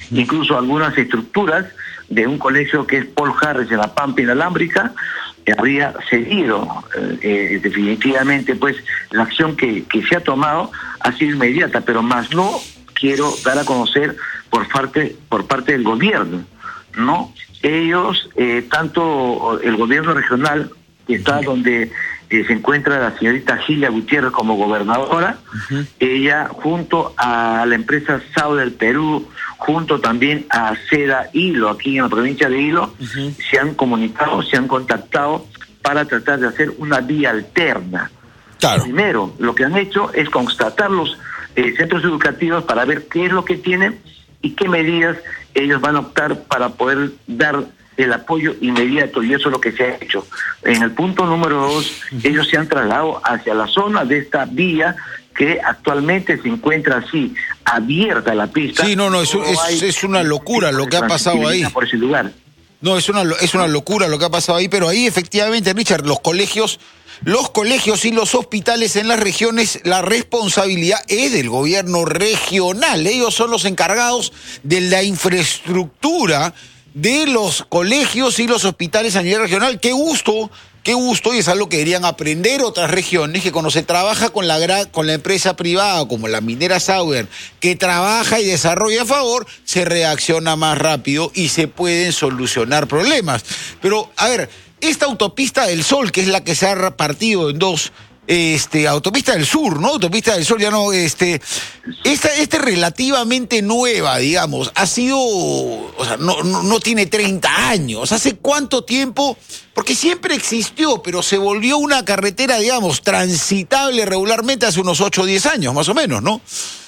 incluso algunas estructuras de un colegio que es Paul Harris en La Pampa Inalámbrica, habría seguido definitivamente pues la acción que se ha tomado ha sido inmediata, pero más no quiero dar a conocer por parte del gobierno, ¿no? Ellos, tanto el gobierno regional, que está donde se encuentra la señorita Gilia Gutiérrez como gobernadora, ella junto a la empresa Sau del Perú, junto también a Seda Hilo, aquí en la provincia de Hilo, se han comunicado, se han contactado para tratar de hacer una vía alterna. Claro. Primero, lo que han hecho es constatar los centros educativos para ver qué es lo que tienen y qué medidas ellos van a optar para poder dar el apoyo inmediato, y eso es lo que se ha hecho. En el punto número 2, ellos se han trasladado hacia la zona de esta vía que actualmente se encuentra así, abierta la pista. Sí, no, es una locura lo que ha pasado ahí. Por ese lugar. No, es una locura lo que ha pasado ahí, pero ahí efectivamente, Richard, los colegios y los hospitales en las regiones, la responsabilidad es del gobierno regional. Ellos son los encargados de la infraestructura de los colegios y los hospitales a nivel regional. Qué gusto, y es algo que deberían aprender otras regiones, que cuando se trabaja con la empresa privada, como la minera Sauer, que trabaja y desarrolla a favor, se reacciona más rápido y se pueden solucionar problemas. Pero, a ver, esta autopista del Sol, que es la que se ha repartido en dos, autopista del Sur, ¿no? Autopista del Sol ya no, esta relativamente nueva, digamos, ha sido, o sea, no tiene 30 años. ¿Hace cuánto tiempo? Porque siempre existió, pero se volvió una carretera, digamos, transitable regularmente hace unos 8 o 10 años, más o menos, ¿no?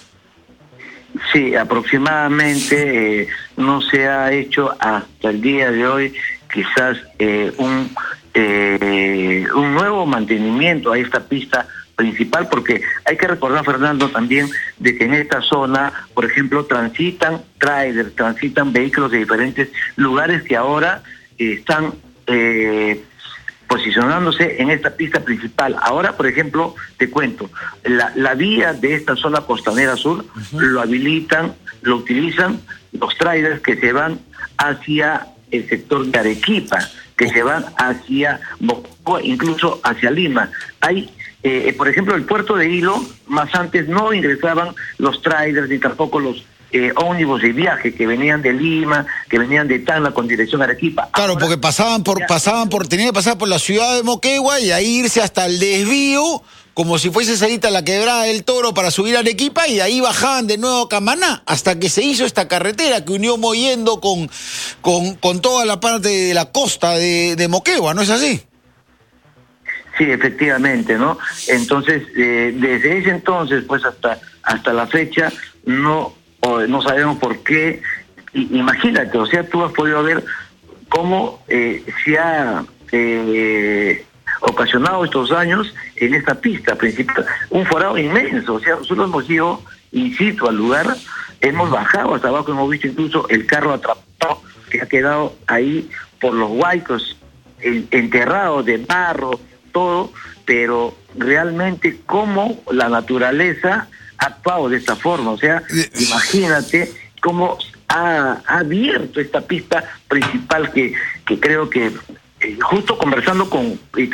Sí, aproximadamente no se ha hecho hasta el día de hoy quizás un nuevo mantenimiento a esta pista principal, porque hay que recordar, Fernando, también de que en esta zona, por ejemplo, transitan trailers, transitan vehículos de diferentes lugares que ahora están posicionándose en esta pista principal. Ahora, por ejemplo, te cuento, la vía de esta zona costanera sur lo habilitan, lo utilizan los trailers que se van hacia el sector de Arequipa, que se van hacia Mocoa, incluso hacia Lima. Hay, por ejemplo, el puerto de Hilo, más antes no ingresaban los trailers ni tampoco los ómnibus de viaje que venían de Lima, que venían de Tacna con dirección a Arequipa. Claro, porque tenían que pasar por la ciudad de Moquegua y ahí irse hasta el desvío, como si fuese salita a la Quebrada del Toro para subir a Arequipa, y de ahí bajaban de nuevo a Camaná, hasta que se hizo esta carretera que unió Mollendo con toda la parte de la costa de Moquegua, ¿no es así? Sí, efectivamente, ¿no? Entonces, desde ese entonces, pues hasta la fecha, no sabemos por qué. Imagínate, o sea, tú has podido ver cómo se ha ocasionado estos daños en esta pista principal. Un forado inmenso, o sea, nosotros hemos ido in situ al lugar, hemos bajado hasta abajo, hemos visto incluso el carro atrapado que ha quedado ahí por los huaicos, enterrado de barro, todo, pero realmente cómo la naturaleza ha actuado de esta forma. O sea, imagínate cómo ha abierto esta pista principal que creo que justo conversando con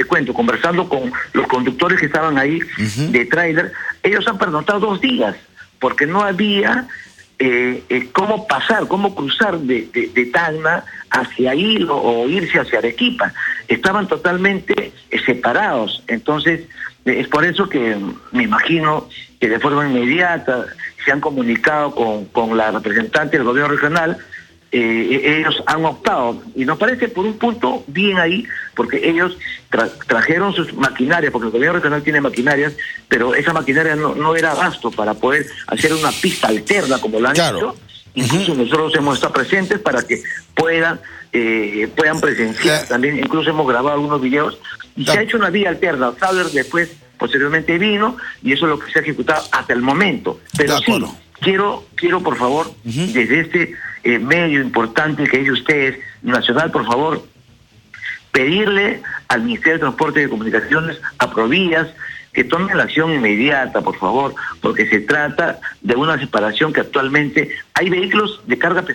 los conductores que estaban ahí de tráiler, ellos han pernoctado 2 días porque no había cómo pasar, cómo cruzar de Tacna hacia Hilo o irse hacia Arequipa. Estaban totalmente separados. Entonces, es por eso que me imagino que de forma inmediata se han comunicado con la representante del gobierno regional. Ellos han optado, y nos parece por un punto bien ahí, porque ellos trajeron sus maquinarias, porque el gobierno regional tiene maquinarias, pero esa maquinaria no era abasto para poder hacer una pista alterna como la han hecho. Incluso nosotros hemos estado presentes para que puedan presenciar. También incluso hemos grabado algunos videos y se ha hecho una vía alterna. Sauer después, posteriormente vino, y eso es lo que se ha ejecutado hasta el momento. Pero sí, quiero por favor, desde este medio importante que es ustedes, nacional, por favor, pedirle al Ministerio de Transporte y Comunicaciones, a Provías, que tomen la acción inmediata, por favor, porque se trata de una separación que actualmente hay vehículos de carga pesada